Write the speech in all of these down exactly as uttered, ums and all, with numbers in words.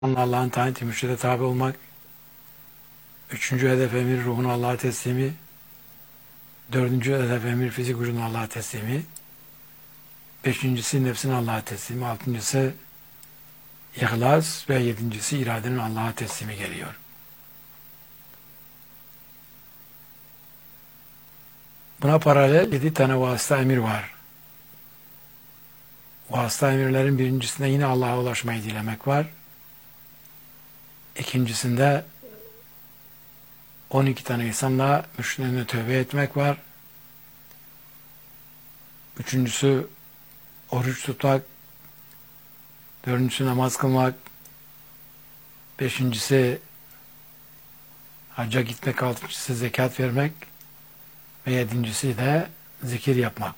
Allah'ın tayin mürşide tabi olmak. Üçüncü hedef emir ruhun Allah'a teslimi. Dördüncü hedef emir fizik vücudun Allah'a teslimi. Beşincisi nefsin Allah'a teslimi. Altıncısı ihlas ve yedincisi iradenin Allah'a teslimi geliyor. Buna paralel yedi tane vasıta emir var. Vasıta emirlerin birincisinde yine Allah'a ulaşmayı dilemek var. İkincisinde on iki tane insanla müşrilerine tövbe etmek var. Üçüncüsü oruç tutmak. Dördüncüsü namaz kılmak. Beşincisi hacca gitmek. Altıncısı zekat vermek. Ve yedincisi de zikir yapmak.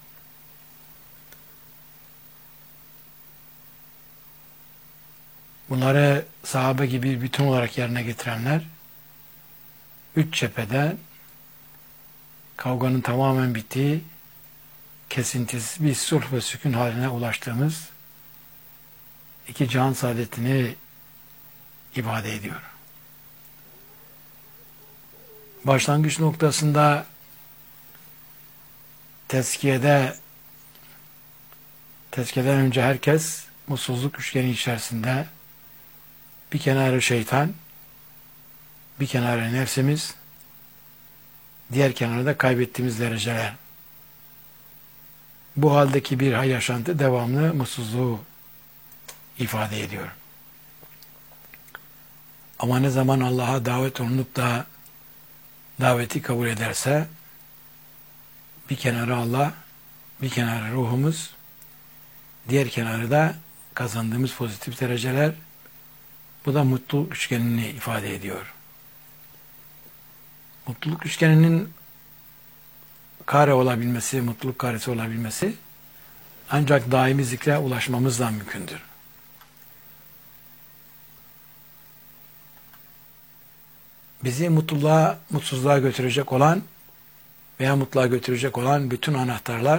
Bunları sahabe gibi bir bütün olarak yerine getirenler üç cephede kavganın tamamen bittiği, kesintisiz bir sulh ve sükun haline ulaştığımız iki cihan saadetini ifade ediyor. Başlangıç noktasında tezkiyede tezkiyeden önce herkes mutsuzluk üçgeni içerisinde, bir kenarı şeytan, bir kenarı nefsimiz, diğer kenarda kaybettiğimiz dereceler. Bu haldeki bir yaşantı devamlı mutsuzluğu ifade ediyor. Ama ne zaman Allah'a davet olunup da daveti kabul ederse, bir kenarı Allah, bir kenarı ruhumuz, diğer kenarı da kazandığımız pozitif dereceler, bu da mutluluk üçgenini ifade ediyor. Mutluluk üçgeninin kare olabilmesi, mutluluk karesi olabilmesi ancak daimi zikre ulaşmamızla mümkündür. Bizi mutluluğa, mutsuzluğa götürecek olan veya mutluluğa götürecek olan bütün anahtarlar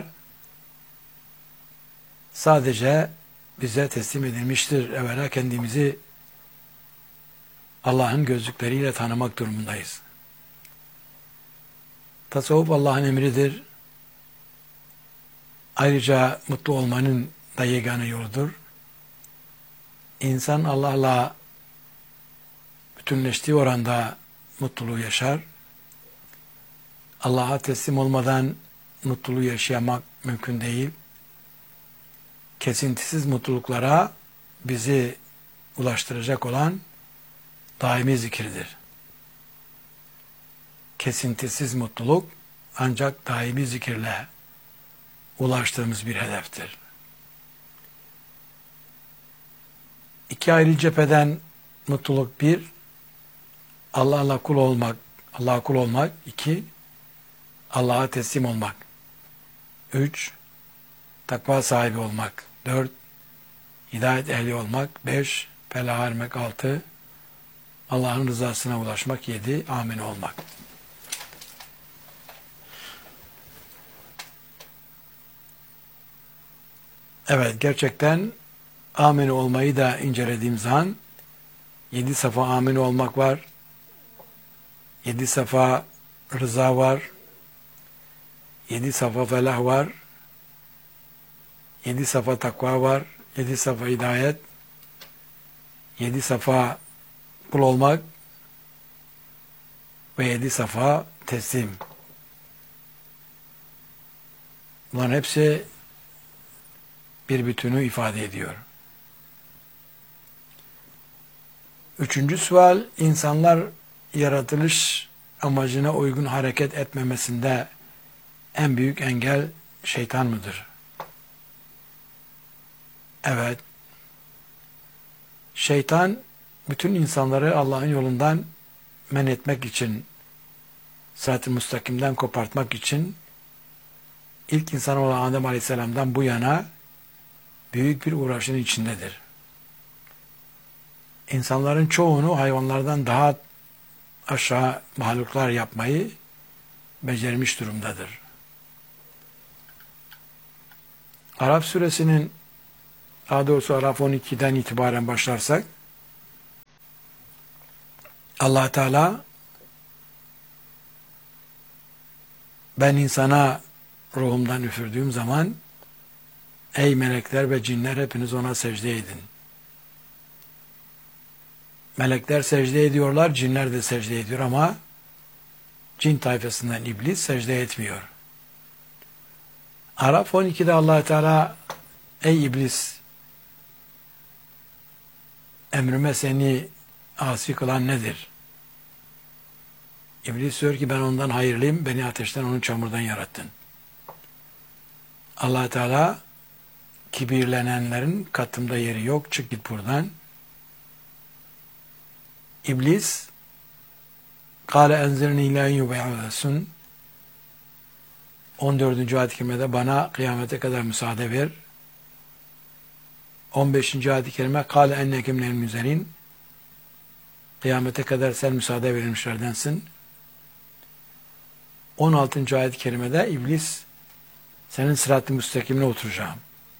sadece bize teslim edilmiştir. Evvela kendimizi Allah'ın gözlükleriyle tanımak durumundayız. Tasavvuf Allah'ın emridir. Ayrıca mutlu olmanın da yegane yoludur. İnsan Allah'la bütünleştiği oranda mutluluğu yaşar. Allah'a teslim olmadan mutluluğu yaşamak mümkün değil. Kesintisiz mutluluklara bizi ulaştıracak olan daimi zikirdir. Kesintisiz mutluluk ancak daimi zikirle ulaştığımız bir hedeftir. İki ayrı cepheden mutluluk: bir, Allah'la kul olmak, Allah'a kul olmak; iki, Allah'a teslim olmak; üç, takva sahibi olmak; dört, hidayet ehli olmak; beş, felaha ermek; altı, Allah'ın rızasına ulaşmak; yedi, amin olmak. Evet, gerçekten amin olmayı da incelediğim zaman yedi safa amin olmak var. Yedi safa rıza var. Yedi safa felah var. Yedi safa takva var. Yedi safa hidayet. Yedi safa kul olmak ve yedi safa teslim. Bunların hepsi bir bütünü ifade ediyor. Üçüncü sual, insanlar yaratılış amacına uygun hareket etmemesinde en büyük engel şeytan mıdır? Evet. Şeytan bütün insanları Allah'ın yolundan men etmek için, sırat-ı müstakimden kopartmak için ilk insan olan Adem Aleyhisselam'dan bu yana büyük bir uğraşın içindedir. İnsanların çoğunu hayvanlardan daha aşağı mahluklar yapmayı becermiş durumdadır. Araf suresinin, daha doğrusu Araf on ikiden itibaren başlarsak, Allah Teala ben insana ruhumdan üfürdüğüm zaman ey melekler ve cinler hepiniz ona secde edin. Melekler secde ediyorlar, cinler de secde ediyor ama cin tayfasından iblis secde etmiyor. Araf on ikide Allah Teala ey iblis emrime seni asi kılan nedir? İblis diyor ki ben ondan hayırlıyım, beni ateşten onun çamurdan yarattın. Allah Teala kibirlenenlerin katımda yeri yok, çık git buradan. İblis kâle enzirni ilâ yub'asun on dördüncü ayet-i kerimede bana kıyamete kadar müsaade ver. on beşinci ayet-i kerime kâle enneke minel müzerin kıyamete kadar sen müsaade verilmişlerdensin. on altıncı ayet-i kerimede iblis senin sırat-ı müstakimine oturacağım.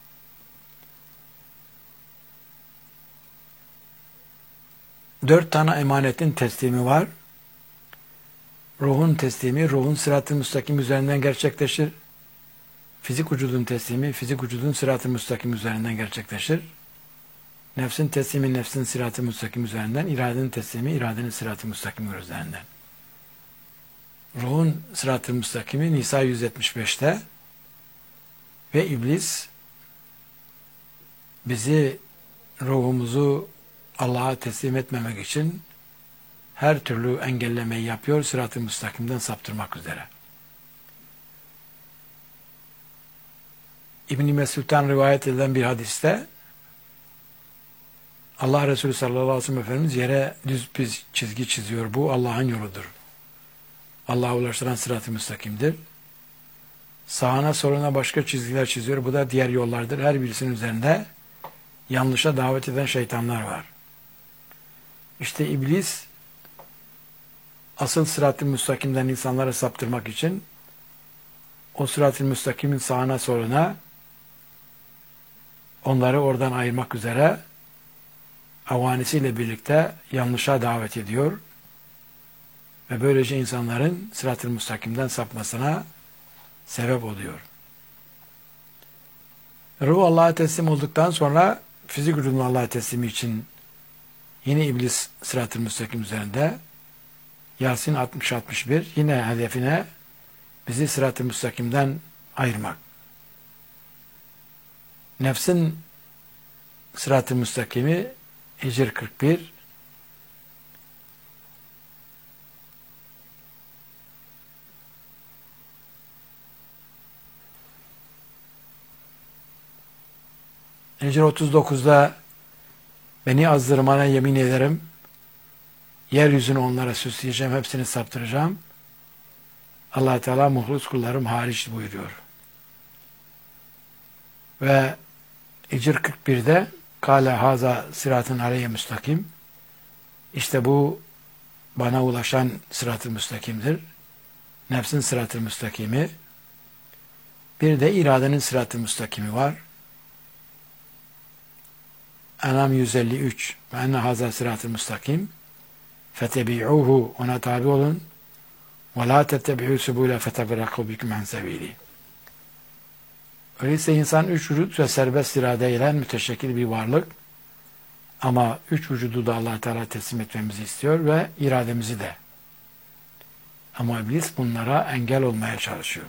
Dört tane emanetin teslimi var. Ruhun teslimi, ruhun sırat-ı müstakim üzerinden gerçekleşir. Fizik vücudun teslimi, fizik vücudun sırat-ı müstakim üzerinden gerçekleşir. Nefsin teslimi, nefsin sırat-ı müstakim üzerinden, iradenin teslimi, iradenin sırat-ı müstakim üzerinden. Ruhun sırat-ı müstakimi Nisa yüz yetmiş beşte ve iblis bizi, ruhumuzu Allah'a teslim etmemek için her türlü engellemeyi yapıyor, sırat-ı müstakimden saptırmak üzere. İbn-i Mesud'dan rivayet edilen bir hadiste Allah Resulü sallallahu aleyhi ve sellem Efendimiz yere düz bir çizgi çiziyor. Bu Allah'ın yoludur. Allah'a ulaştıran sırat-ı müstakimdir. Sağına soluna başka çizgiler çiziyor. Bu da diğer yollardır. Her birisinin üzerinde yanlışa davet eden şeytanlar var. İşte iblis asıl sırat-ı müstakimden insanları saptırmak için o sırat-ı müstakimin sağına soluna onları oradan ayırmak üzere avanisiyle birlikte yanlışa davet ediyor ve böylece insanların sırat-ı müstakimden sapmasına sebep oluyor. Ruh Allah'a teslim olduktan sonra fizik ürünün Allah'a teslimi için yine iblis sırat-ı müstakim üzerinde Yasin altmış altmış bir yine hedefine bizi sırat-ı müstakimden ayırmak. Nefsin sırat-ı müstakimi Hicr kırk bir Hicr otuz dokuzda beni azdırmana yemin ederim yeryüzünü onlara süsleyeceğim, hepsini saptıracağım. Allah Teala muhlis kullarım hariç buyuruyor. Ve Hicr kırk birde Kâle haza sıratın aleyye müstakim. İşte bu bana ulaşan sırat-ı müstakimdir. Nefsin sırat-ı müstakimi. Bir de iradenin sırat-ı müstakimi var. Enam yüz elli üç ve enne haza sırat-ı müstakim. Fetebi'uhu ona tabi olun. Ve la tettebi'u subule feteberraku bikum an sebili. Öyleyse insan üç vücut ve serbest iradeyle müteşekkil bir varlık. Ama üç vücudu da Allah Teala teslim etmemizi istiyor ve irademizi de. Ama iblis bunlara engel olmaya çalışıyor.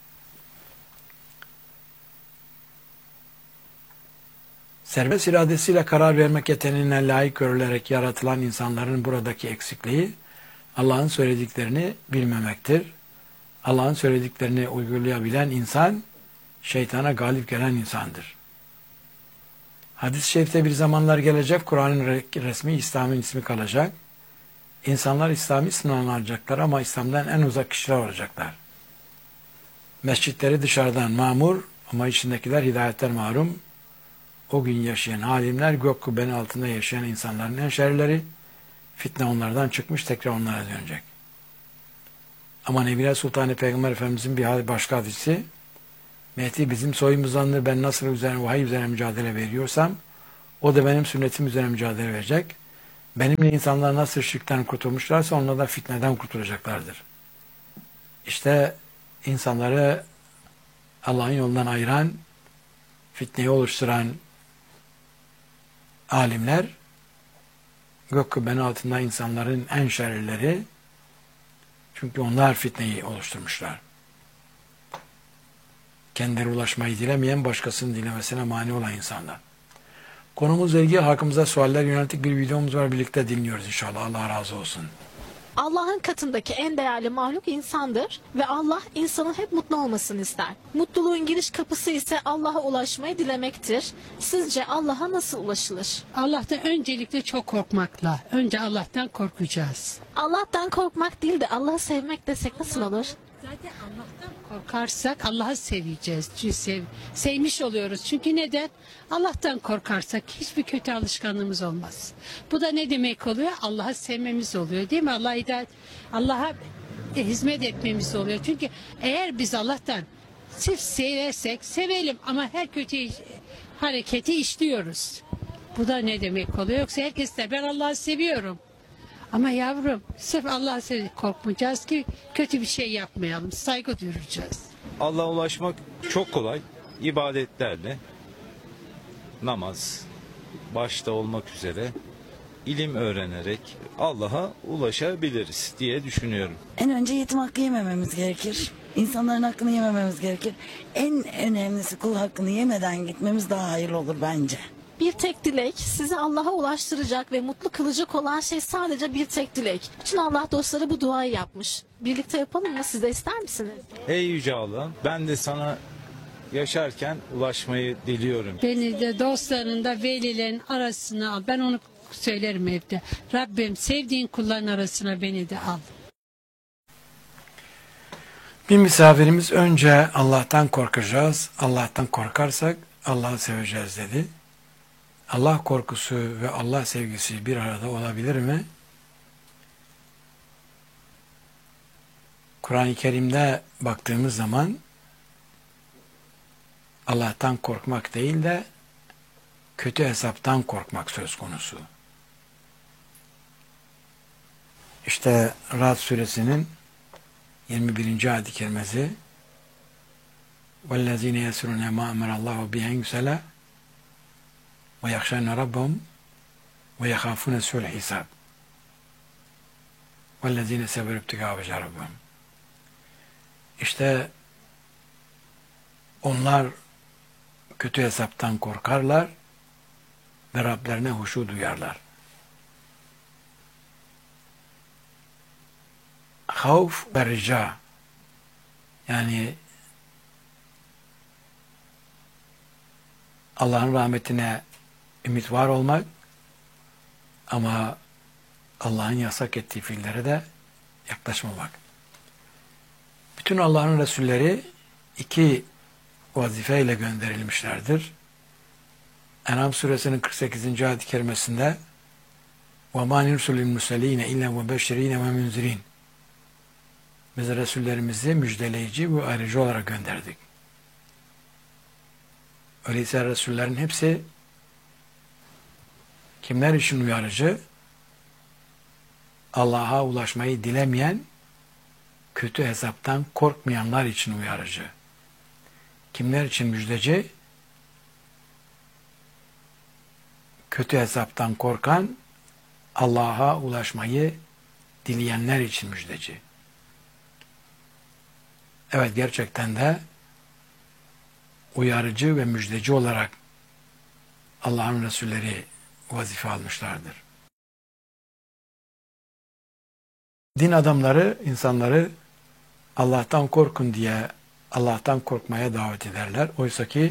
Serbest iradesiyle karar vermek yeteneğine layık görülerek yaratılan insanların buradaki eksikliği Allah'ın söylediklerini bilmemektir. Allah'ın söylediklerini uygulayabilen insan şeytana galip gelen insandır. Hadis-i şerifte bir zamanlar gelecek, Kur'an'ın resmi İslam'ın ismi kalacak. İnsanlar İslam'ı ismini alacaklar ama İslam'dan en uzak kişiler olacaklar. Mescitleri dışarıdan mamur ama içindekiler hidayetten mahrum. O gün yaşayan alimler gök kubbenin altında yaşayan insanların en şerleri, fitne onlardan çıkmış tekrar onlara dönecek. Ama Nebiler Sultanı Peygamber Efendimizin bir başka hadisi, Mehdi bizim soyumuzdandır, ben nasıl üzerine, vahiy üzerine mücadele veriyorsam, o da benim sünnetim üzerine mücadele verecek. Benimle insanlar nasıl şirkten kurtulmuşlarsa onunla da fitneden kurtulacaklardır. İşte insanları Allah'ın yolundan ayıran, fitneyi oluşturan alimler, gök kubbenin altında insanların en şerlileri, çünkü onlar fitneyi oluşturmuşlar. Kendileri ulaşmayı dilemeyen, başkasının dilemesine mani olan insanlar. Konumuzla ilgili hakkımıza sualler yönelik bir videomuz var. Birlikte dinliyoruz inşallah. Allah razı olsun. Allah'ın katındaki en değerli mahluk insandır ve Allah insanın hep mutlu olmasını ister. Mutluluğun giriş kapısı ise Allah'a ulaşmayı dilemektir. Sizce Allah'a nasıl ulaşılır? Allah'tan öncelikle çok korkmakla. Önce Allah'tan korkacağız. Allah'tan korkmak değil de Allah'ı sevmek desek nasıl olur? Zaten Allah'tan korkarsak Allah'ı seveceğiz. Çünkü sev, sevmiş oluyoruz. Çünkü neden? Allah'tan korkarsak hiçbir kötü alışkanlığımız olmaz. Bu da ne demek oluyor? Allah'ı sevmemiz oluyor, değil mi? Allah'a itaat, Allah'a hizmet etmemiz oluyor. Çünkü eğer biz Allah'tan sırf seversek, sevelim ama her kötü hareketi işliyoruz. Bu da ne demek oluyor? Yoksa herkes de ben Allah'ı seviyorum. Ama yavrum sırf Allah'a sevdik korkmayacağız ki kötü bir şey yapmayalım. Saygı duyacağız. Allah'a ulaşmak çok kolay. İbadetlerle, namaz başta olmak üzere ilim öğrenerek Allah'a ulaşabiliriz diye düşünüyorum. En önce yetim hakkı yemememiz gerekir. İnsanların hakkını yemememiz gerekir. En önemlisi kul hakkını yemeden gitmemiz daha hayırlı olur bence. Bir tek dilek, sizi Allah'a ulaştıracak ve mutlu kılacak olan şey sadece bir tek dilek. Bütün Allah dostları bu duayı yapmış. Birlikte yapalım mı? Siz de ister misiniz? Ey Yüce Allah, ben de sana yaşarken ulaşmayı diliyorum. Beni de dostlarının da velilerin arasına al. Ben onu söylerim evde. Rabbim sevdiğin kulların arasına beni de al. Bir misafirimiz önce Allah'tan korkacağız. Allah'tan korkarsak Allah'ı seveceğiz dedi. Allah korkusu ve Allah sevgisi bir arada olabilir mi? Kur'an-ı Kerim'de baktığımız zaman Allah'tan korkmak değil de kötü hesaptan korkmak söz konusu. İşte Ra'd suresinin yirmi birinci ayet-i kerimesi وَالَّذ۪ينَ يَسْرُونَ مَا اَمَرَ اللّٰهُ بِهَنْ يُسَلَى وَيَخْشَيْنَ رَبَّهُمْ وَيَخَافُونَ سُوءَ الْحِسَابِ وَالَّذ۪ينَ سَبَرُوا ابْتِغَاءَ وَجْهِ رَبِّهِمْ. İşte onlar kötü hesaptan korkarlar ve Rablerine huşu duyarlar. Havf ve rica, yani Allah'ın rahmetine ümit var olmak ama Allah'ın yasak ettiği fiillere de yaklaşmamak. Bütün Allah'ın Resulleri iki vazifeyle gönderilmişlerdir. En'am suresinin kırk sekizinci ayet-i kerimesinde وَمَا نُرْسُلِ الْمُرْسَلِينَ اِلَّا وَبَشِّر۪ينَ وَمُنْزِر۪ينَ Biz Resullerimizi müjdeleyici ve ayrıcı olarak gönderdik. Öyleyse Resullerin hepsi kimler için uyarıcı? Allah'a ulaşmayı dilemeyen, kötü hesaptan korkmayanlar için uyarıcı. Kimler için müjdeci? Kötü hesaptan korkan, Allah'a ulaşmayı dileyenler için müjdeci. Evet, gerçekten de uyarıcı ve müjdeci olarak Allah'ın Resulleri vazife almışlardır. Din adamları insanları Allah'tan korkun diye Allah'tan korkmaya davet ederler. Oysa ki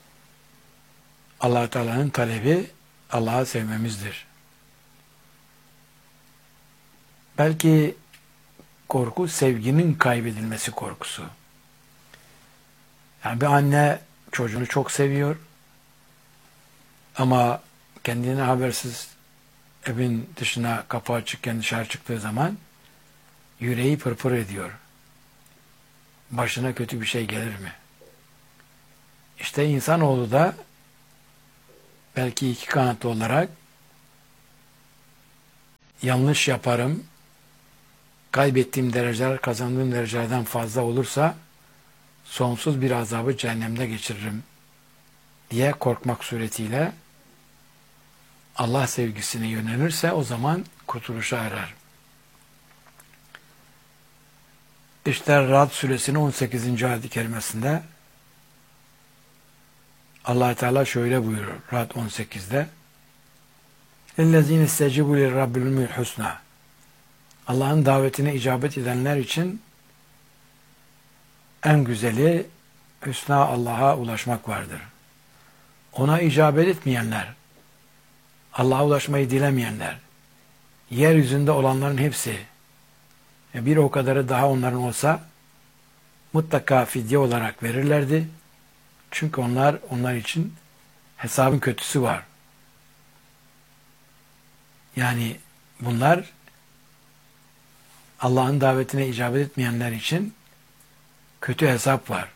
Allah Teala'nın talebi Allah'ı sevmemizdir. Belki korku sevginin kaybedilmesi korkusu. Yani bir anne çocuğunu çok seviyor ama kendine habersiz evin dışına kapı açıkken dışarı çıktığı zaman yüreği pırpır ediyor. Başına kötü bir şey gelir mi? İşte insanoğlu da belki iki kanatlı olarak yanlış yaparım, kaybettiğim dereceler kazandığım derecelerden fazla olursa sonsuz bir azabı cehennemde geçiririm diye korkmak suretiyle Allah sevgisine yönelirse o zaman kurtuluşa erer. İşte Ra'd suresinin on sekizinci ayet-i kerimesinde Allah Teala şöyle buyurur Ra'd on sekizde: "Ellezîne istecibû lirrabbihimul husnâ." Allah'ın davetine icabet edenler için en güzeli hüsna, Allah'a ulaşmak vardır. Ona icabet etmeyenler, Allah'a ulaşmayı dilemeyenler, yeryüzünde olanların hepsi, bir o kadarı daha onların olsa mutlaka fidye olarak verirlerdi. Çünkü onlar onlar için hesabın kötüsü var. Yani bunlar Allah'ın davetine icabet etmeyenler için kötü hesap var.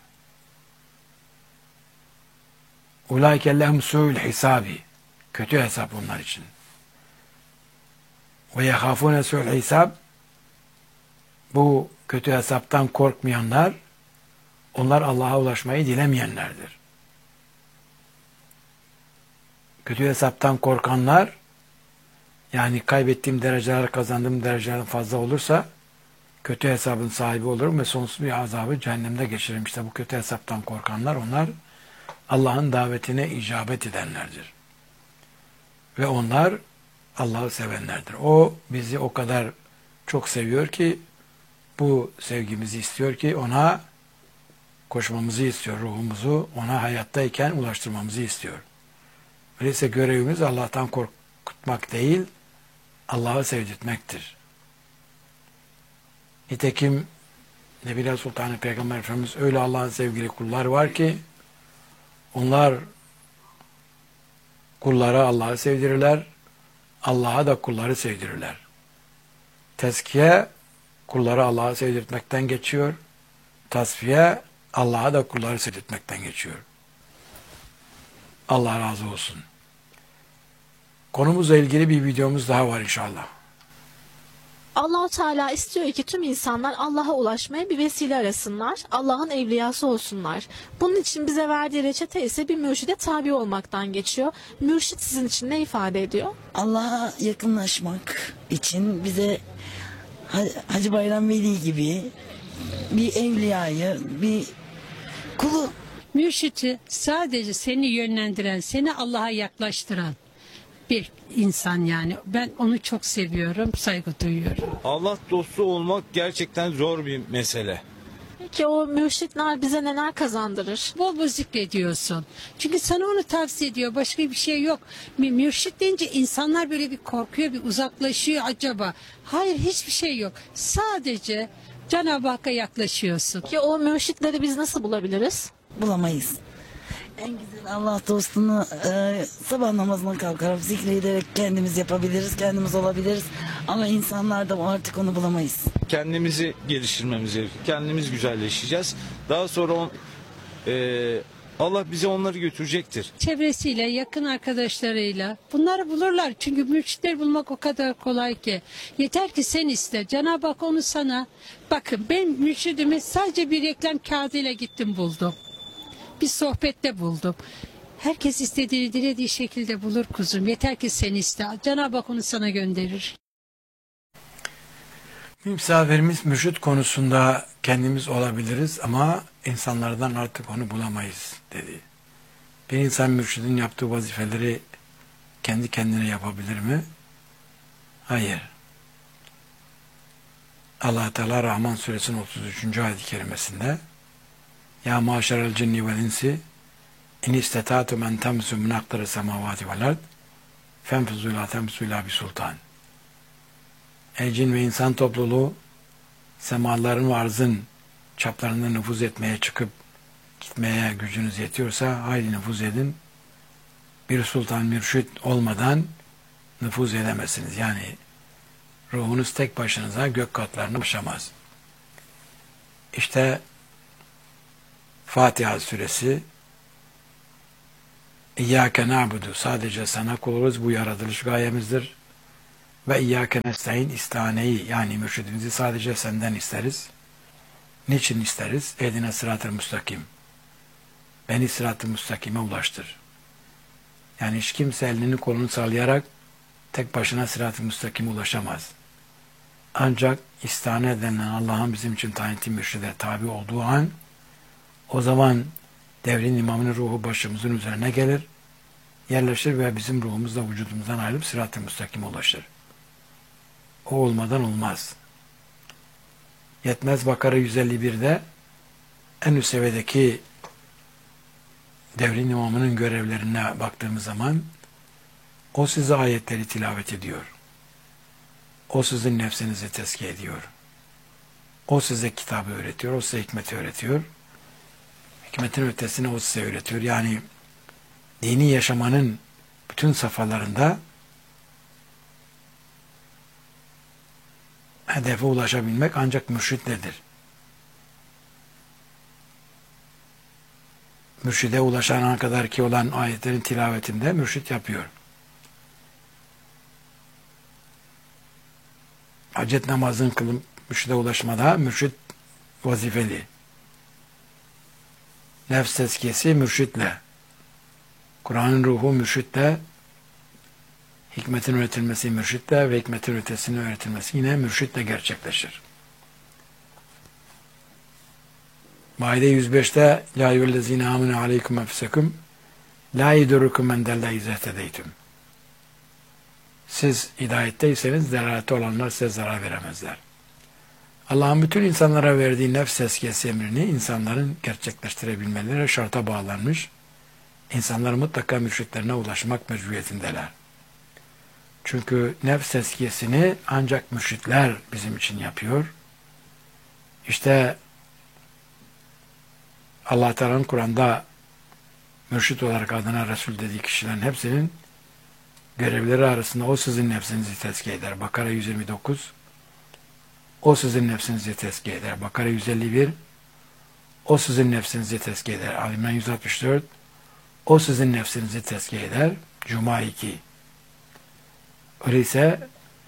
Ulaike lehum su'ul hisabi. Kötü hesap onlar için. Ve yehafune su'ul hisab. Bu kötü hesaptan korkmayanlar, onlar Allah'a ulaşmayı dilemeyenlerdir. Kötü hesaptan korkanlar, yani kaybettiğim dereceler kazandığım derecelerden fazla olursa kötü hesabın sahibi olurum ve sonsuz bir azabı cehennemde geçiririm. İşte bu kötü hesaptan korkanlar, onlar Allah'ın davetine icabet edenlerdir. Ve onlar Allah'ı sevenlerdir. O bizi o kadar çok seviyor ki, bu sevgimizi istiyor ki ona koşmamızı istiyor. Ruhumuzu ona hayattayken ulaştırmamızı istiyor. Öyleyse görevimiz Allah'tan korkutmak değil, Allah'ı sevdirtmektir. Nitekim Nebiler Sultanı Peygamber Efendimiz öyle Allah'ın sevgili kulları var ki onlar kullara Allah'ı sevdirirler, Allah'a da kulları sevdirirler. Tezkiye kulları Allah'ı sevdirtmekten geçiyor, tasfiye Allah'a da kulları sevdirtmekten geçiyor. Allah razı olsun. Konumuzla ilgili bir videomuz daha var inşallah. Allah-u Teala istiyor ki tüm insanlar Allah'a ulaşmaya bir vesile arasınlar, Allah'ın evliyası olsunlar. Bunun için bize verdiği reçete ise bir mürşide tabi olmaktan geçiyor. Mürşit sizin için ne ifade ediyor? Allah'a yakınlaşmak için bize Hacı Bayram Veli gibi bir evliyayı, bir kulu. Mürşiti sadece seni yönlendiren, seni Allah'a yaklaştıran bir insan yani. Ben onu çok seviyorum, saygı duyuyorum. Allah dostu olmak gerçekten zor bir mesele. Peki o mürşitler bize neler kazandırır? Bol bol zikrediyorsun. Çünkü sana onu tavsiye ediyor. Başka bir şey yok. Mürşit deyince insanlar böyle bir korkuyor, bir uzaklaşıyor acaba. Hayır, hiçbir şey yok. Sadece Cenab-ı Hakk'a yaklaşıyorsun. Ki o mürşitleri biz nasıl bulabiliriz? Bulamayız. En güzel Allah dostunu e, sabah namazına kalkarak zikrederek kendimiz yapabiliriz, kendimiz olabiliriz. Ama insanlarda artık onu bulamayız. Kendimizi geliştirmemiz gerekiyor. Kendimiz güzelleşeceğiz. Daha sonra on, e, Allah bize onları götürecektir. Çevresiyle, yakın arkadaşlarıyla bunları bulurlar. Çünkü mürşitleri bulmak o kadar kolay ki. Yeter ki sen iste. Cenab-ı Hak onu sana, bakın ben mürşidimi sadece bir reklam kağıdıyla gittim buldum. Bir sohbette buldum. Herkes istediğini dilediği şekilde bulur kuzum. Yeter ki sen iste. Cenab-ı Hak onu sana gönderir. Misafirimiz mürşit konusunda kendimiz olabiliriz ama insanlardan artık onu bulamayız dedi. Bir insan mürşidin yaptığı vazifeleri kendi kendine yapabilir mi? Hayır. Allah Teala Rahman suresinin otuz üçüncü ayet-i kerimesinde Ya maşerel cinni vel insi in istetâtu men temsu min akdari semavati vel ard fenfuzu la temsu ila bi sultan. Ey cin ve insan topluluğu, semaların ve arzın çaplarında nüfuz etmeye çıkıp gitmeye gücünüz yetiyorsa haydi nüfuz edin. Bir sultan mürşit olmadan nüfuz edemezsiniz. Yani ruhunuz tek başınıza gök katlarına ulaşamaz. İşte Fatiha suresi İyyâke na'budu, sadece sana kuluz, bu yaratılış gayemizdir. Ve iyyâke nestaîn istaneyi, yani mürşidimizi sadece senden isteriz. Niçin isteriz? Ehdine sırat-ı müstakim. Beni sırat-ı müstakime ulaştır. Yani hiç kimse elini kolunu sallayarak tek başına sırat-ı müstakime ulaşamaz. Ancak istane denilen Allah'ın bizim için tayin ettiği mürşide tabi olduğu an, o zaman devrin imamının ruhu başımızın üzerine gelir, yerleşir ve bizim ruhumuz da vücudumuzdan ayrılıp sırat-ı müstakime ulaşır. O olmadan olmaz. Yetmez, Bakara yüz elli bir'de en üst seviyedeki devrin imamının görevlerine baktığımız zaman o size ayetleri tilavet ediyor. O sizin nefsinizi tezkiye ediyor. O size kitabı öğretiyor, o size hikmeti öğretiyor. Hikmetin ötesine o size öğretiyor. Yani dini yaşamanın bütün safhalarında hedefe ulaşabilmek ancak mürşitledir. Mürşide ulaşana kadar ki olan ayetlerin tilavetinde mürşit yapıyor. Hacet namazının kılınıp mürşide ulaşmada mürşit vazifeli. Nefs tezkiyesi mürşitle. Kur'an'ın ruhu mürşitle. Hikmetin öğretilmesi mürşitle ve hikmetin ötesinin öğretilmesi yine mürşitle gerçekleşir. Maide yüz beş'te La eyyühellezine amine aleyküm enfusekum la yedurrukum men delle izehtedeytüm. Siz hidayetteyseniz delalette olanlar size zarar veremezler. Allah'ın bütün insanlara verdiği nefs tezkiyesi emrini insanların gerçekleştirebilmeleri şarta bağlanmış. İnsanlar mutlaka mürşitlerine ulaşmak mecburiyetindeler. Çünkü nefs tezkiyesini ancak mürşitler bizim için yapıyor. İşte Allah Teala'nın Kur'an'da mürşit olarak adına Resul dediği kişilerin hepsinin görevleri arasında o sizin nefsinizi tezkiye eder. Bakara yüz yirmi dokuz. O sizin nefsinizi tezkiye eder. Bakara yüz elli bir. O sizin nefsinizi tezkiye eder. Ali İmran yüz altmış dört. O sizin nefsinizi tezkiye eder. Cuma iki. Öyleyse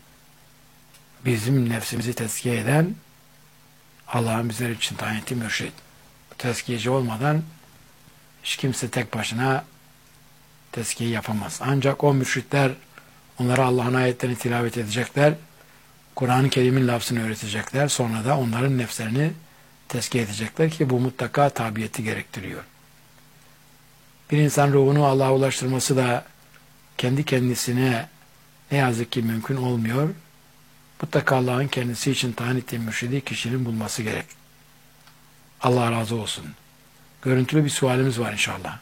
bizim nefsimizi tezkiye eden Allah'ın bizler için tayin ettiği mürşit. Tezkiyeci olmadan hiç kimse tek başına tezkiye yapamaz. Ancak o mürşitler onlara Allah'ın ayetlerini tilavet edecekler. Kur'an-ı Kerim'in lafzını öğretecekler. Sonra da onların nefslerini tezkiye edecekler ki bu mutlaka tabiyeti gerektiriyor. Bir insan ruhunu Allah'a ulaştırması da kendi kendisine ne yazık ki mümkün olmuyor. Mutlaka Allah'ın kendisi için tayin ettiği mürşidi kişinin bulması gerek. Allah razı olsun. Görüntülü bir sualimiz var inşallah.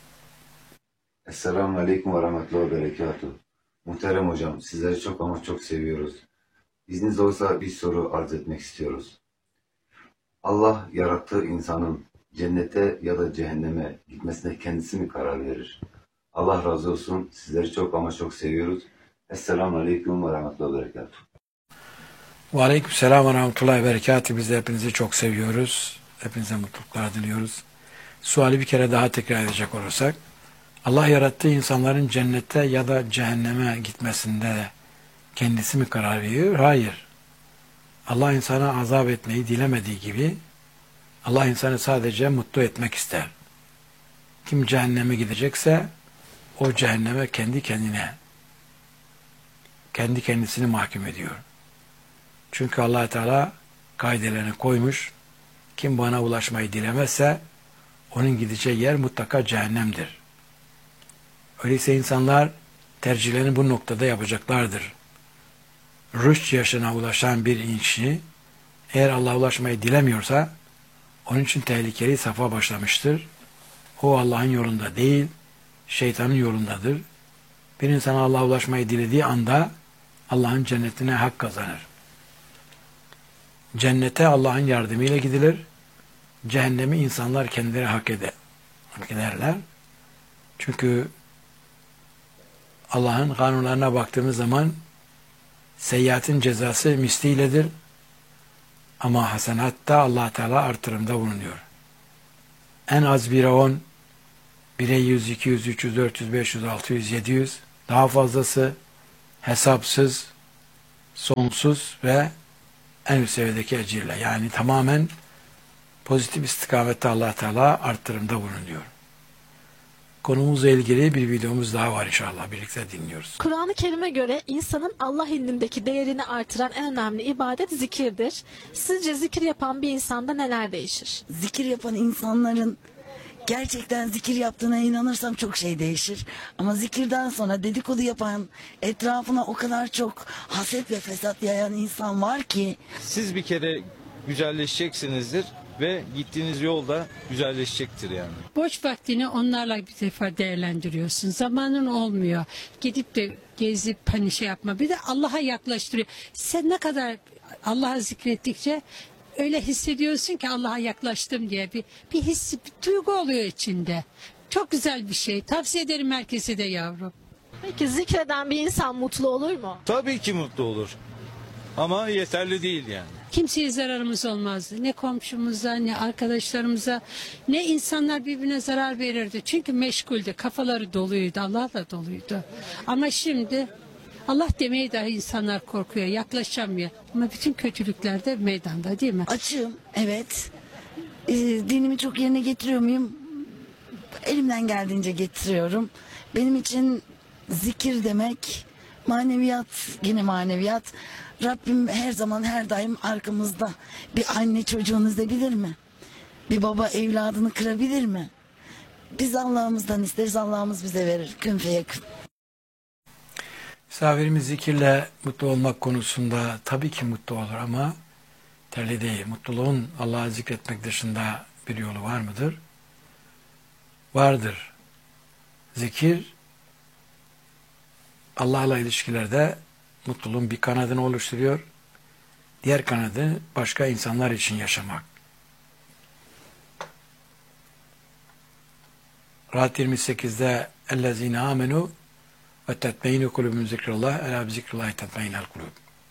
Esselamu Aleyküm ve Rahmetullahi ve Berekatuhu. Muhterem hocam, sizleri çok ama çok seviyoruz. İzniniz olsa bir soru arz etmek istiyoruz. Allah yarattığı insanın cennete ya da cehenneme gitmesine kendisi mi karar verir? Allah razı olsun. Sizleri çok ama çok seviyoruz. Esselamu Aleyküm ve Rahmetullahi ve Berekatuhu. Ve Aleyküm selam ve Rahmetullahi ve Berekatuhu. Biz de hepinizi çok seviyoruz. Hepinize mutluluklar diliyoruz. Suali bir kere daha tekrar edecek olursak, Allah yarattığı insanların cennete ya da cehenneme gitmesinde kendisi mi karar veriyor? Hayır. Allah insana azap etmeyi dilemediği gibi Allah insanı sadece mutlu etmek ister. Kim cehenneme gidecekse o cehenneme kendi kendine, kendi kendisini mahkum ediyor. Çünkü Allah Teala kaidelerini koymuş. Kim bana ulaşmayı dilemezse onun gideceği yer mutlaka cehennemdir. Öyleyse insanlar tercihlerini bu noktada yapacaklardır. Rüşt yaşına ulaşan bir kişi eğer Allah'a ulaşmayı dilemiyorsa onun için tehlikeli safa başlamıştır. O Allah'ın yolunda değil, şeytanın yolundadır. Bir insan Allah'a ulaşmayı dilediği anda Allah'ın cennetine hak kazanır. Cennete Allah'ın yardımıyla gidilir. Cehennemi insanlar kendileri hak eder, hak ederler. Çünkü Allah'ın kanunlarına baktığımız zaman seyyiatın cezası misliyledir. Ama hasanatta Allah Teala artırımda bulunuyor. En az bire on, bire yüz, iki yüz, üç yüz, dört yüz, beş yüz, altı yüz, yedi yüz, daha fazlası hesapsız sonsuz ve en üst seviyedeki ecirle. Yani tamamen pozitif istikamette Allah Teala arttırımda bulunuyor. Konumuzla ilgili bir videomuz daha var inşallah. Birlikte dinliyoruz. Kur'an-ı Kerim'e göre insanın Allah indindeki değerini artıran en önemli ibadet zikirdir. Sizce zikir yapan bir insanda neler değişir? Zikir yapan insanların gerçekten zikir yaptığına inanırsam çok şey değişir. Ama zikirden sonra dedikodu yapan, etrafına o kadar çok haset ve fesat yayan insan var ki. Siz bir kere güzelleşeceksinizdir ve gittiğiniz yol da güzelleşecektir yani. Boş vaktini onlarla bir defa değerlendiriyorsun. Zamanın olmuyor. Gidip de gezip hani şey yapma. Bir de Allah'a yaklaştırıyor. Sen ne kadar Allah'a zikrettikçe öyle hissediyorsun ki Allah'a yaklaştım diye bir, bir his, bir duygu oluyor içinde. Çok güzel bir şey. Tavsiye ederim herkese de yavrum. Peki zikreden bir insan mutlu olur mu? Tabii ki mutlu olur. Ama yeterli değil yani. Kimseye zararımız olmazdı. Ne komşumuza, ne arkadaşlarımıza, ne insanlar birbirine zarar verirdi. Çünkü meşguldü, kafaları doluydu, Allah'la doluydu. Ama şimdi Allah demeye dahi insanlar korkuyor, yaklaşamıyor. Ama bütün kötülükler de meydanda değil mi? Açığım, evet. Ee, dinimi çok yerine getiriyor muyum? Elimden geldiğince getiriyorum. Benim için zikir demek maneviyat, yine maneviyat. Rabbim her zaman her daim arkamızda. Bir anne çocuğunu üzebilir mi? Bir baba evladını kırabilir mi? Biz Allah'ımızdan isteriz, Allah'ımız bize verir. Kün feyekün. Misafirimiz zikirle mutlu olmak konusunda tabii ki mutlu olur ama terli değil. Mutluluğun Allah'ı zikretmek dışında bir yolu var mıdır? Vardır. Zikir Allah'la ilişkilerde mutluluğun bir kanadını oluşturuyor. Diğer kanadı başka insanlar için yaşamak. Rahat yirmi sekizde اَلَّذ۪ينَ آمَنُوا وَتَتْمَيْنُ قُلُوبُمْ ذِكْرِ اللّٰهِ اَلَا بِذِكْرِ اللّٰهِ تَتْمَيْنَ الْقُلُوبُ.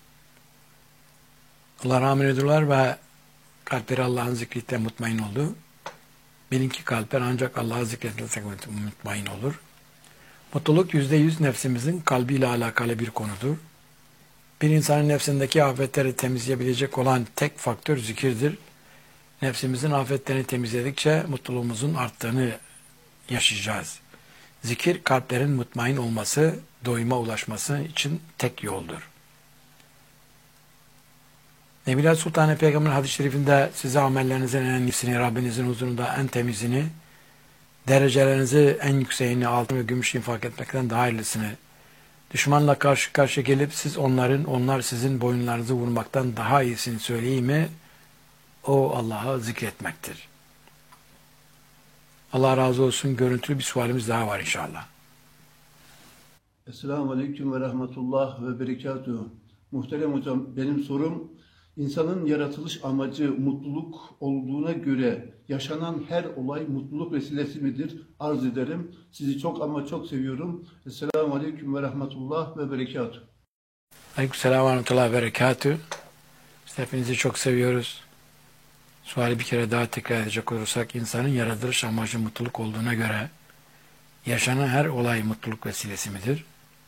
Allah rahmet ediyorlar ve kalpleri Allah'ın zikriyle mutmain oldu. Bilin ki kalpler ancak Allah'ı zikretle mutmain olur. Mutluluk yüzde yüz nefsimizin kalbiyle alakalı bir konudur. Bir insanın nefsindeki afetleri temizleyebilecek olan tek faktör zikirdir. Nefsimizin afetlerini temizledikçe mutluluğumuzun arttığını yaşayacağız. Zikir kalplerin mutmain olması, doyuma ulaşması için tek yoldur. Nebiler Sultan Peygamber hadis-i şerifinde size amellerinizin en iyisini, Rabbinizin huzurunda en temizini, derecelerinizi en yükseğini altın ve gümüş infak etmekten daha hayırlısını, düşmanla karşı karşıya gelip siz onların, onlar sizin boyunlarınızı vurmaktan daha iyisini söyleyeyim mi? O Allah'ı zikretmektir. Allah razı olsun. Görüntülü bir sualimiz daha var inşallah. Esselamu Aleyküm ve Rahmetullah ve Berekatuhu. Muhterem hocam, benim sorum, insanın yaratılış amacı mutluluk olduğuna göre yaşanan her olay mutluluk vesilesi midir? Arz ederim. Sizi çok ama çok seviyorum. Esselamu Aleyküm ve Rahmetullah ve Berekatuhu. Aleykümselam ve Rahmetullah ve Berekatuhu. Biz hepinizi çok seviyoruz. Suali bir kere daha tekrar edecek olursak, insanın yaratılış amacı mutluluk olduğuna göre yaşanan her olay mutluluk vesilesi midir?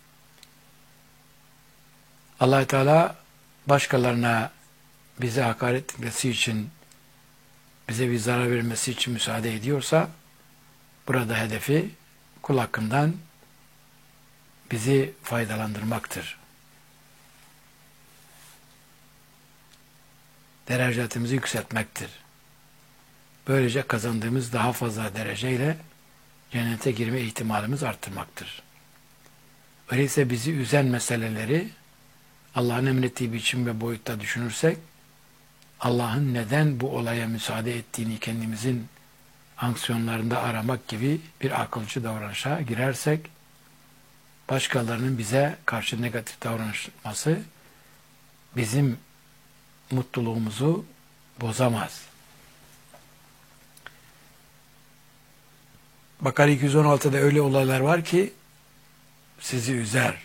Allah Teala başkalarına bize hakaret etmesi için, bize bir zarar vermesi için müsaade ediyorsa, burada hedefi kul hakkından bizi faydalandırmaktır. Derecatimizi yükseltmektir. Böylece kazandığımız daha fazla dereceyle cennete girme ihtimalimiz arttırmaktır. Öyleyse bizi üzen meseleleri Allah'ın emrettiği biçim ve boyutta düşünürsek, Allah'ın neden bu olaya müsaade ettiğini kendimizin aksiyonlarında aramak gibi bir akılcı davranışa girersek, başkalarının bize karşı negatif davranması bizim mutluluğumuzu bozamaz. Bakara iki yüz on altıda öyle olaylar var ki sizi üzer.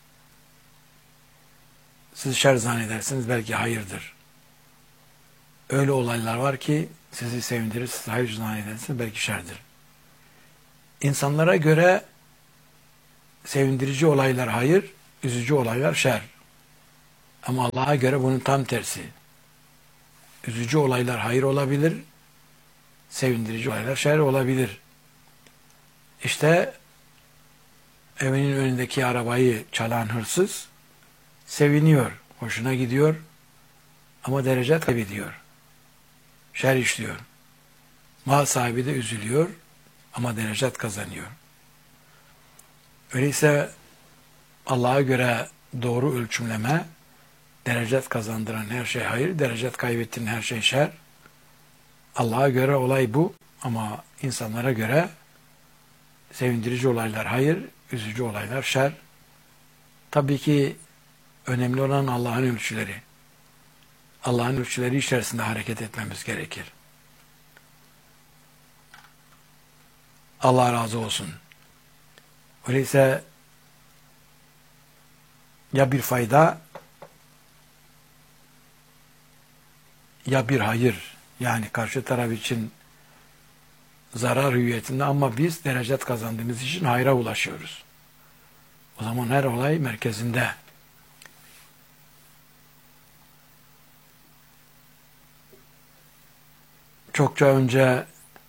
Siz şer zannedersiniz, belki hayırdır. Öyle olaylar var ki sizi sevindirir, siz hayır zannedersiniz, belki şerdir. İnsanlara göre sevindirici olaylar hayır, üzücü olaylar şer. Ama Allah'a göre bunun tam tersi. Üzücü olaylar hayır olabilir, sevindirici olaylar şer olabilir. İşte evinin önündeki arabayı çalan hırsız seviniyor, hoşuna gidiyor ama derece kaybediyor. Şer işliyor. Mal sahibi de üzülüyor ama derecet kazanıyor. Öyleyse Allah'a göre doğru ölçümleme, derecet kazandıran her şey hayır, derecet kaybettiğin her şey şer. Allah'a göre olay bu ama insanlara göre sevindirici olaylar hayır, üzücü olaylar şer. Tabii ki önemli olan Allah'ın ölçüleri. Allah'ın ölçüleri içerisinde hareket etmemiz gerekir. Allah razı olsun. Öyleyse ya bir fayda ya bir hayır, yani karşı taraf için zarar hüviyetinde ama biz derecet kazandığımız için hayra ulaşıyoruz. O zaman her olay merkezinde. Çokça önce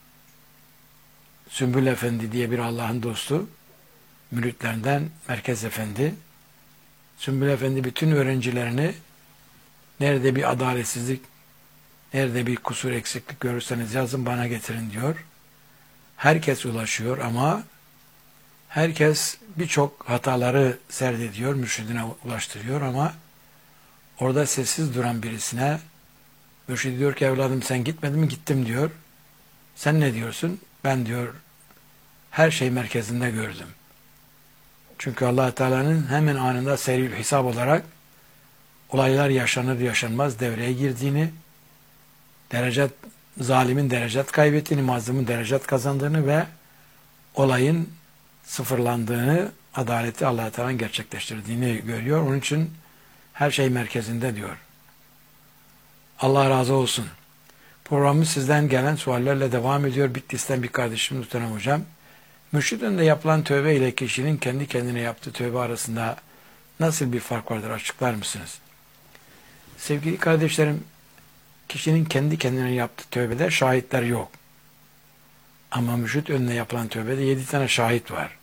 Sümbül Efendi diye bir Allah'ın dostu, müritlerinden Merkez Efendi, Sümbül Efendi bütün öğrencilerini nerede bir adaletsizlik, nerede bir kusur eksiklik görürseniz yazın bana getirin diyor. Herkes ulaşıyor ama herkes birçok hataları serdediyor, mürşidine ulaştırıyor ama orada sessiz duran birisine mürşid diyor ki evladım sen gitmedin mi? Gittim diyor. Sen ne diyorsun? Ben diyor her şey merkezinde gördüm. Çünkü Allah Teala'nın hemen anında seril hesap olarak olaylar yaşanır yaşanmaz devreye girdiğini, derecet zalimin derecet kaybettiğini, mazlumun derecet kazandığını ve olayın sıfırlandığını, adaleti Allah Teala'nın gerçekleştirdiğini görüyor. Onun için her şey merkezinde diyor. Allah razı olsun. Programımız sizden gelen suallerle devam ediyor. Bitlis'ten bir kardeşim Muhterem Hocam. Mürşid önünde yapılan tövbe ile kişinin kendi kendine yaptığı tövbe arasında nasıl bir fark vardır açıklar mısınız? Sevgili kardeşlerim, kişinin kendi kendine yaptığı tövbede şahitler yok. Ama mürşid önüne yapılan tövbede yedi tane şahit var.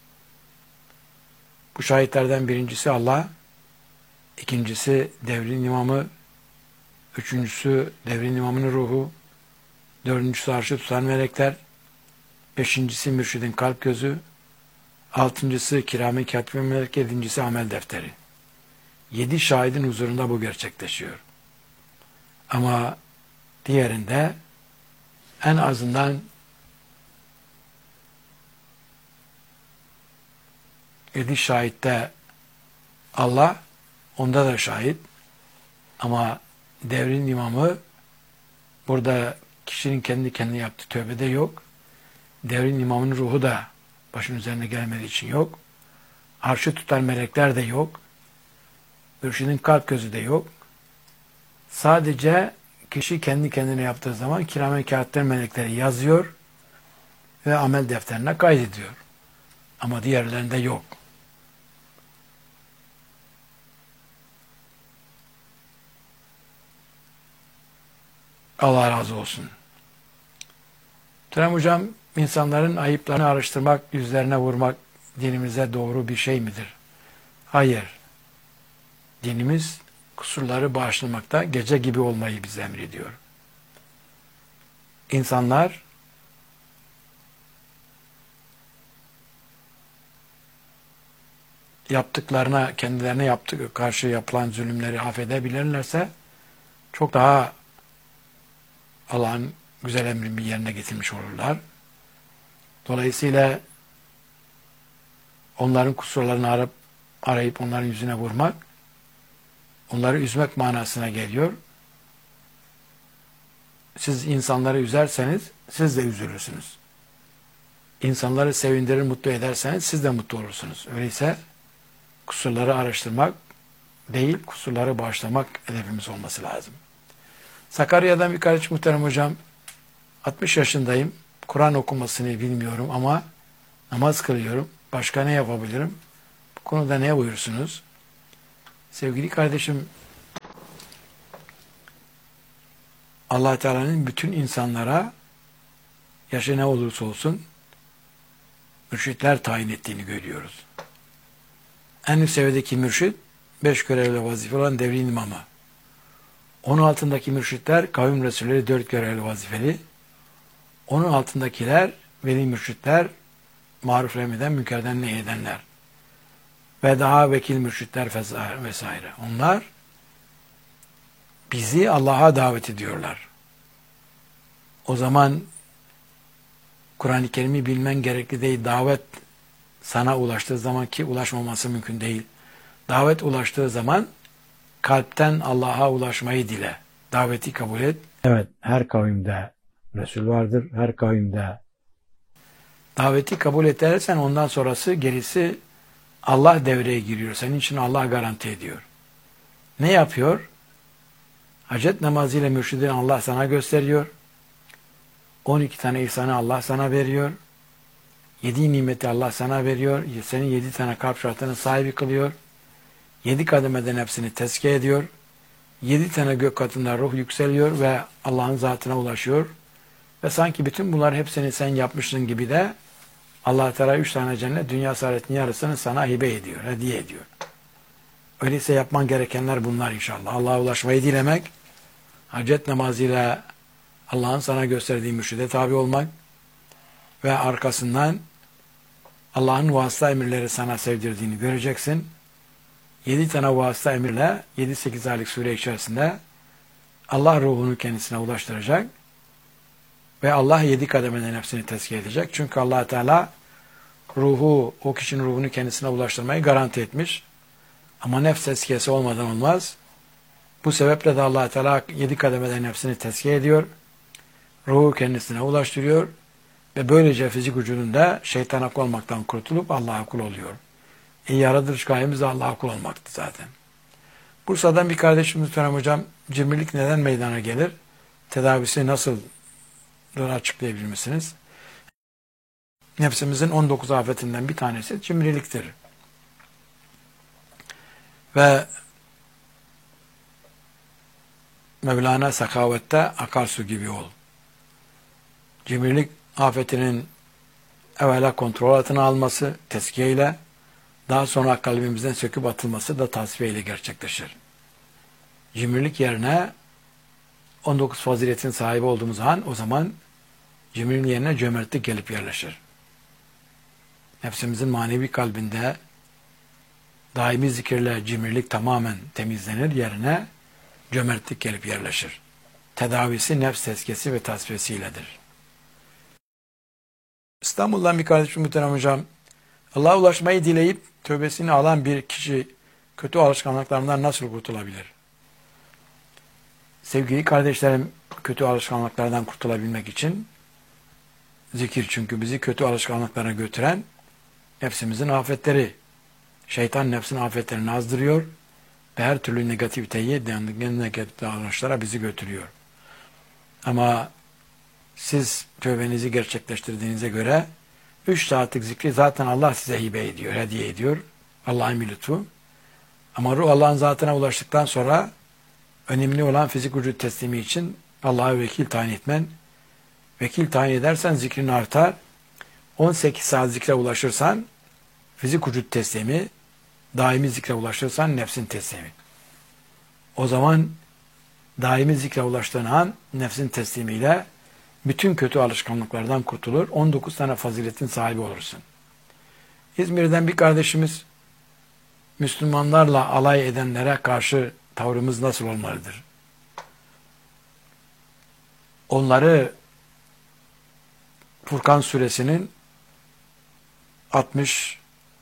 Bu şahitlerden birincisi Allah, ikincisi devrin imamı, üçüncüsü devrin imamının ruhu, dördüncüsü arşı tutan melekler, beşincisi mürşidin kalp gözü, altıncısı kiram-ı katib melek, yedincisi amel defteri. Yedi şahidin huzurunda bu gerçekleşiyor. Ama diğerinde en azından yedi şahitte Allah, onda da şahit. Ama devrin imamı burada kişinin kendi kendine yaptığı tövbede yok. Devrin imamının ruhu da başın üzerine gelmediği için yok. Arşı tutan melekler de yok. Mürşidin kalp gözü de yok. Sadece kişi kendi kendine yaptığı zaman kiram-ı katib melekleri yazıyor ve amel defterine kaydediyor. Ama diğerlerinde yok. Allah razı olsun. Muhterem Hocam, insanların ayıplarını araştırmak, yüzlerine vurmak dinimize doğru bir şey midir? Hayır. Dinimiz kusurları bağışlamakta gece gibi olmayı bize emrediyor. İnsanlar yaptıklarına, kendilerine yaptığı karşı yapılan zulümleri affedebilirlerse çok daha Allah'ın güzel emrini yerine getirmiş olurlar. Dolayısıyla onların kusurlarını arayıp, arayıp onların yüzüne vurmak, onları üzmek manasına geliyor. Siz insanları üzerseniz siz de üzülürsünüz. İnsanları sevindirir, mutlu ederseniz siz de mutlu olursunuz. Öyleyse kusurları araştırmak değil, kusurları bağışlamak hedefimiz olması lazım. Sakarya'dan bir kardeş Muhterem Hocam, altmış yaşındayım, Kur'an okumasını bilmiyorum ama namaz kılıyorum. Başka ne yapabilirim? Bu konuda ne buyursunuz? Sevgili kardeşim, Allah Teala'nın bütün insanlara yaşı ne olursa olsun mürşitler tayin ettiğini görüyoruz. En üst seviyedeki mürşit beş görevli vazife olan devrin imamı. Onun altındaki mürşitler kavim resulleri dört görevli vazifeli. Onun altındakiler veli mürşitler, maruf emreden, münkerden nehyedenler. Ve daha vekil mürşitler vesaire. Onlar bizi Allah'a davet ediyorlar. O zaman Kur'an-ı Kerim'i bilmen gerekli değil. Davet sana ulaştığı zaman, ki ulaşmaması mümkün değil. Davet ulaştığı zaman kalpten Allah'a ulaşmayı dile. Daveti kabul et. Evet, her kavimde Resul vardır. Her kavimde daveti kabul edersen ondan sonrası, gerisi Allah devreye giriyor. Senin için Allah garanti ediyor. Ne yapıyor? Hacet namazıyla mürşidini Allah sana gösteriyor. on iki tane ihsanı Allah sana veriyor. Yedi nimeti Allah sana veriyor. Senin yedi tane kalp şartının sahibi kılıyor. Yedi kademeden hepsini tezkiye ediyor. Yedi tane gök katında ruh yükseliyor ve Allah'ın zatına ulaşıyor. Ve sanki bütün bunlar hepsini sen yapmışsın gibi de Allah Teala üç tane cennet, dünya saadetinin yarısını sana hibe ediyor, hediye ediyor. Öyleyse yapman gerekenler bunlar inşallah. Allah'a ulaşmayı dilemek, hacet namazıyla Allah'ın sana gösterdiği mürşide tabi olmak ve arkasından Allah'ın vasıta emirleri sana sevdirdiğini göreceksin. Yedi tane vasıta emirle yedi sekiz aylık süre içerisinde Allah ruhunu kendisine ulaştıracak ve Allah yedi kademeden hepsini tezkiye edecek. Çünkü Allah Teala ruhu, o kişinin ruhunu kendisine ulaştırmayı garanti etmiş. Ama nefs tezkiyesi olmadan olmaz. Bu sebeple de Allah Teala yedi kademeden hepsini tezkiye ediyor. Ruhu kendisine ulaştırıyor ve böylece fizik vücudunda şeytana kul olmaktan kurtulup Allah'a kul oluyor. E, yaratılış gayemiz de Allah'a kul olmaktı zaten. Bursa'dan bir kardeşimiz Tönem Hocam, cimrilik neden meydana gelir? Tedavisi nasıl açıklayabilir misiniz? Nefsimizin on dokuz afetinden bir tanesi cimriliktir. Ve Mevlana sakavette akarsu gibi ol. Cimrilik afetinin evvela kontrol altına alması, tezkiye ile, daha sonra kalbimizden söküp atılması da tasfiye ile gerçekleşir. Cimrilik yerine on dokuz faziletin sahibi olduğumuz an, o zaman cimriliğin yerine cömertlik gelip yerleşir. Nefsimizin manevi kalbinde daimi zikirle cimrilik tamamen temizlenir, yerine cömertlik gelip yerleşir. Tedavisi nefs tezkiyesi ve tasfiyesiyledir. İstanbul'dan bir kardeşim Muhterem Hocam, Allah'a ulaşmayı dileyip tövbesini alan bir kişi kötü alışkanlıklarından nasıl kurtulabilir? Sevgili kardeşlerim, kötü alışkanlıklardan kurtulabilmek için zikir, çünkü bizi kötü alışkanlıklara götüren nefsimizin afetleri. Şeytan nefsin afetlerini azdırıyor ve her türlü negativiteyi, negatif davranışlara bizi götürüyor. Ama siz tövbenizi gerçekleştirdiğinize göre üç saatlik zikri zaten Allah size hibe ediyor, hediye ediyor. Allah'ın bir lütfu. Ama ruh Allah'ın zatına ulaştıktan sonra önemli olan fizik vücut teslimi için Allah'a vekil tayin etmen. Vekil tayin edersen zikrin artar. on sekiz saat zikre ulaşırsan fizik vücut teslimi, daimi zikre ulaşırsan nefsin teslimi. O zaman daimi zikre ulaştığın an nefsin teslimiyle bütün kötü alışkanlıklardan kurtulur. on dokuz tane faziletin sahibi olursun. İzmir'den bir kardeşimiz, Müslümanlarla alay edenlere karşı tavrımız nasıl olmalıdır? Onları Furkan suresinin altmış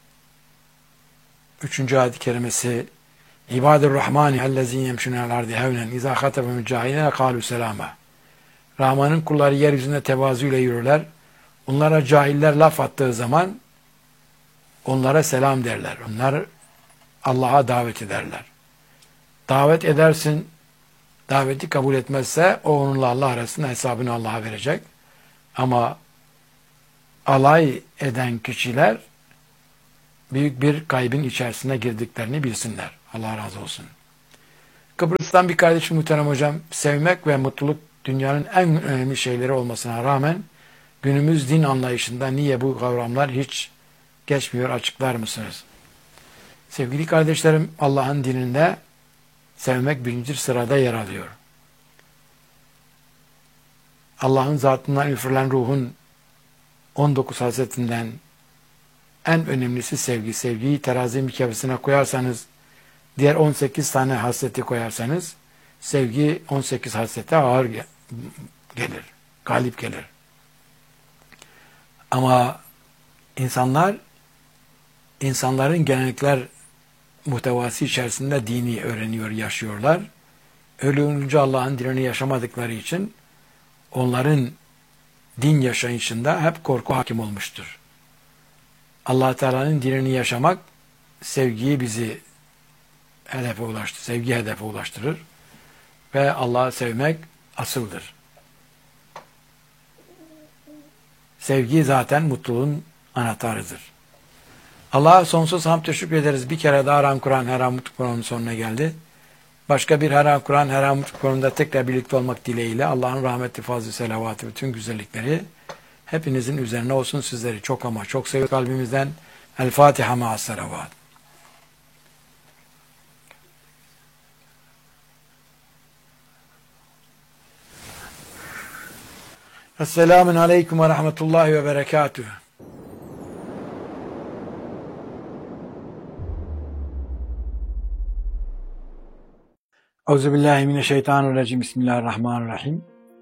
üçüncü ayet-i kerimesi İbadur Rahmani ellezîn yemşûnel ardi hevnen izâ hatebemü cahilâ kâlû selâmâ. Rahman'ın kulları yeryüzünde tevazuyla yürürler. Onlara cahiller laf attığı zaman onlara selam derler. Onlar Allah'a davet ederler. Davet edersin, daveti kabul etmezse o onunla Allah arasında hesabını Allah'a verecek. Ama alay eden kişiler büyük bir kaybın içerisine girdiklerini bilsinler. Allah razı olsun. Kıbrıs'tan bir kardeşim Muhterem Hocam, sevmek ve mutluluk dünyanın en önemli şeyleri olmasına rağmen günümüz din anlayışında niye bu kavramlar hiç geçmiyor, açıklar mısınız? Sevgili kardeşlerim, Allah'ın dininde sevmek birinci sırada yer alıyor. Allah'ın zatından üfürülen ruhun on dokuz hasretinden en önemlisi sevgi. Sevgiyi terazi mikabesine koyarsanız, diğer on sekiz tane hasreti koyarsanız, sevgi on sekiz hasrete ağır gelir, galip gelir. Ama insanlar, insanların gelenekler muhtevası içerisinde dini öğreniyor, yaşıyorlar. Öyle olunca Allah'ın dinini yaşamadıkları için onların din yaşayışında hep korku hakim olmuştur. Allah Teala'nın dinini yaşamak sevgiyi bizi hedefe ulaştırır, sevgi hedefe ulaştırır ve Allah'ı sevmek asıldır. Sevgi zaten mutluluğun anahtarıdır. Allah'a sonsuz hamd teşekkür ederiz. Bir kere daha Haram Kur'an, Haram Mutlu Kur'an'ın sonuna geldi. Başka bir Haram Kur'an, Haram Mutlu Kur'an'da tekrar birlikte olmak dileğiyle Allah'ın rahmeti, fazlı, selavatı, bütün güzellikleri hepinizin üzerine olsun. Sizleri çok ama çok seviyor kalbimizden. El Fatiha ma'as salavat. Esselamun aleyküm ve rahmetullahi ve berekatuhu. Euzubillahimineşşeytanirracim. Bismillahirrahmanirrahim.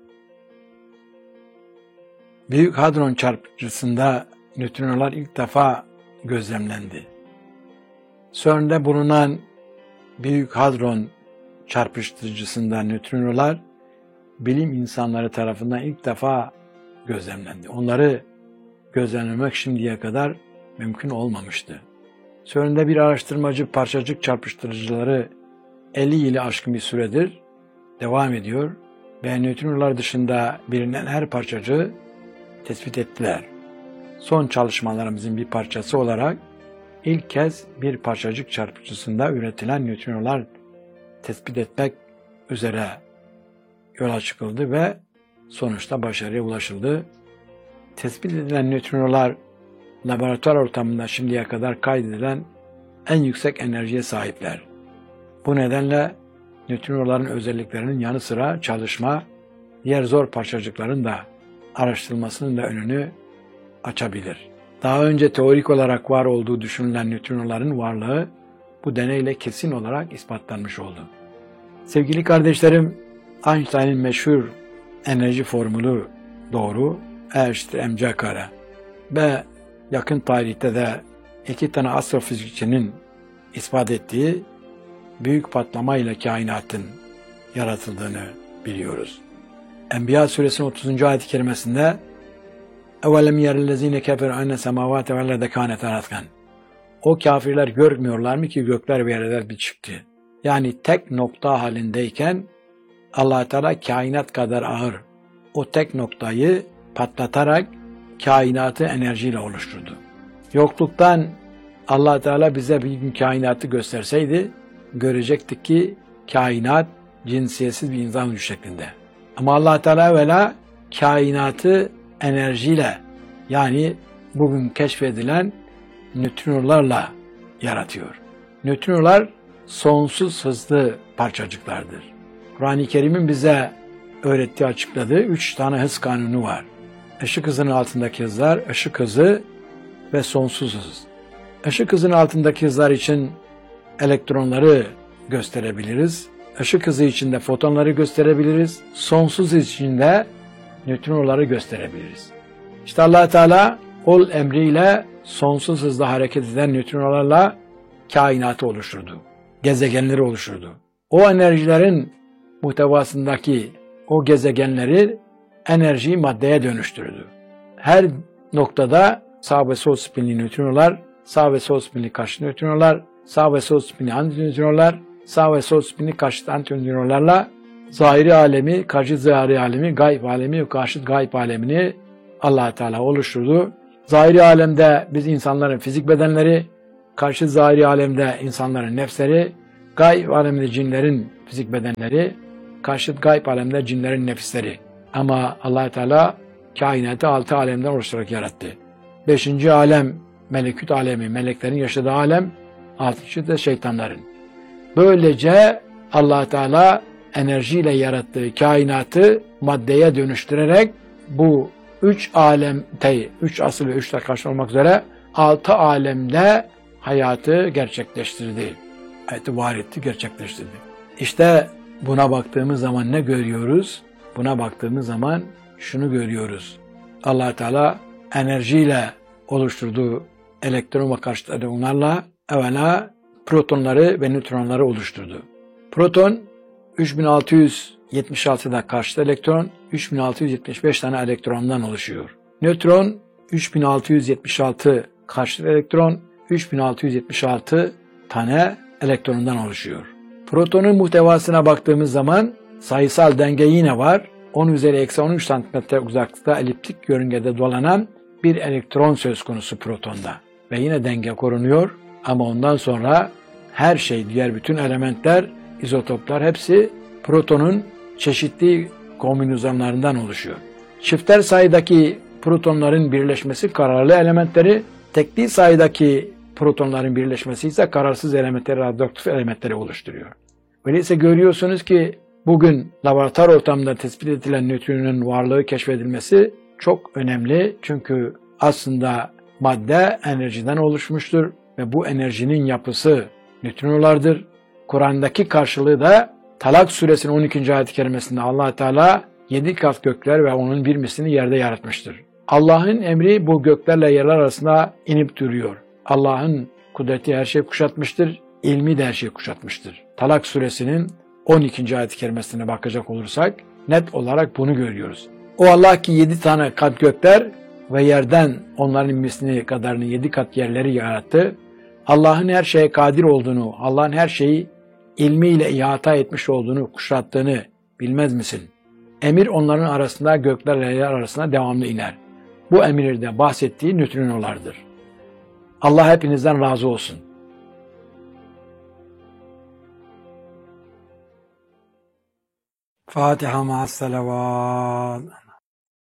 Büyük Hadron çarpıcısında nötrinolar ilk defa gözlemlendi. CERN'de bulunan Büyük Hadron çarpıcısında nötrinolar bilim insanları tarafından ilk defa gözlemlendi. Onları gözlemlemek şimdiye kadar mümkün olmamıştı. CERN'de bir araştırmacı parçacık çarpıştırıcıları elli yılı aşkın bir süredir devam ediyor ve nötrinolar dışında bilinen her parçacığı tespit ettiler. Son çalışmalarımızın bir parçası olarak ilk kez bir parçacık çarpıcısında üretilen nötrinolar tespit etmek üzere yola çıkıldı ve sonuçta başarıya ulaşıldı. Tespit edilen nötrinolar laboratuvar ortamında şimdiye kadar kaydedilen en yüksek enerjiye sahipler. Bu nedenle nötrinoların özelliklerinin yanı sıra çalışma, diğer zor parçacıkların da araştırılmasının da önünü açabilir. Daha önce teorik olarak var olduğu düşünülen nötrinoların varlığı bu deneyle kesin olarak ispatlanmış oldu. Sevgili kardeşlerim, Einstein'ın meşhur enerji formülü doğru, E eşittir mc kare ve yakın tarihte de iki tane astrofizikçinin ispat ettiği büyük patlamayla kainatın yaratıldığını biliyoruz. Enbiya suresinin otuzuncu ayet-i kerimesinde اَوَلَمْ يَرَ الَّذ۪ينَ كَفَرُوا اَنَّ سَمَاوَاتَ وَالْاَرْضَ كَانَتَا رَتْقًا. O kafirler görmüyorlar mı ki gökler ve yerler bir çıktı. Yani tek nokta halindeyken Allah Teala kainat kadar ağır o tek noktayı patlatarak kainatı enerjiyle oluşturdu. Yokluktan Allah Teala bize bir gün kainatı gösterseydi görecektik ki kainat cinsiyetsiz bir insan vücudu şeklinde. Ama Allah Teala evvela kainatı enerjiyle, yani bugün keşfedilen nötrinolarla yaratıyor. Nötrinolar sonsuz hızlı parçacıklardır. Kur'an-ı Kerim'in bize öğrettiği, açıkladığı üç tane hız kanunu var. Işık hızının altındaki hızlar, ışık hızı ve sonsuz hız. Işık hızının altındaki hızlar için elektronları gösterebiliriz. Işık hızı içinde fotonları gösterebiliriz. Sonsuz hız içinde nötrinoları gösterebiliriz. İşte Allah Teala ol emriyle sonsuz hızla hareket eden nötrinolarla kainatı oluşturdu. Gezegenleri oluşturdu. O enerjilerin muhtevasındaki o gezegenleri enerjiyi maddeye dönüştürdü. Her noktada sağ ve sol spinli nötrinolar, sağ ve sol spinli karşıt nötrinolar, sağ ve sol spinli antinötrinolar, sağ ve sol spinli karşıt antinötrinolarla zahiri alemi, karşıt zahiri alemi, gayb alemi ve karşıt gayb alemini Allah Teala oluşturdu. Zahiri alemde biz insanların fizik bedenleri, karşıt zahiri alemde insanların nefsleri, gayb aleminde cinlerin fizik bedenleri, karşıt gayb alemde cinlerin nefisleri. Ama Allah Teala kainatı altı alemden oluşturarak yarattı. Beşinci alem melekut alemi, meleklerin yaşadığı alem, altıncı da şeytanların. Böylece Allah Teala enerjiyle yarattığı kainatı maddeye dönüştürerek bu üç alemde, üç asıl ve üç taş olmak üzere altı alemde hayatı gerçekleştirdi. Hayatı var etti, gerçekleştirdi. İşte buna baktığımız zaman ne görüyoruz? Buna baktığımız zaman şunu görüyoruz. Allah Teala enerjiyle oluşturduğu elektron ve karşıtları onlarla evvela protonları ve nötronları oluşturdu. Proton üç bin altı yüz yetmiş altıda karşıt elektron, üç bin altı yüz yetmiş beş tane elektrondan oluşuyor. Nötron üç bin altı yüz yetmiş altı karşıt elektron, üç bin altı yüz yetmiş altı tane elektrondan oluşuyor. Protonun muhtevasına baktığımız zaman sayısal denge yine var. on üzeri eksi on üç santimetre uzaklıkta eliptik yörüngede dolanan bir elektron söz konusu protonda. Ve yine denge korunuyor ama ondan sonra her şey, diğer bütün elementler, izotoplar hepsi protonun çeşitli kombinasyonlarından oluşuyor. Çifter sayıdaki protonların birleşmesi kararlı elementleri, tekli sayıdaki protonların birleşmesi ise kararsız elementleri, radyoaktif elementleri oluşturuyor. Öyleyse görüyorsunuz ki bugün laboratuvar ortamında tespit edilen nötronun varlığı keşfedilmesi çok önemli. Çünkü aslında madde enerjiden oluşmuştur ve bu enerjinin yapısı nötronolardır. Kur'an'daki karşılığı da Talak suresinin on ikinci ayet-i kerimesinde Allah Teala yedi kat gökler ve onun bir mislini yerde yaratmıştır. Allah'ın emri bu göklerle yerler arasında inip duruyor. Allah'ın kudreti her şeyi kuşatmıştır, ilmi de her şeyi kuşatmıştır. Talak suresinin on ikinci ayet-i kerimesine bakacak olursak net olarak bunu görüyoruz. O Allah ki yedi tane kat gökler ve yerden onların mislini kadarını yedi kat yerleri yarattı. Allah'ın her şeye kadir olduğunu, Allah'ın her şeyi ilmiyle ihata etmiş olduğunu, kuşattığını bilmez misin? Emir onların arasında, göklerle yer arasında devamlı iner. Bu emirde bahsettiği nötrinolardır. Allah hepinizden razı olsun. Fatiha ma'as salavat.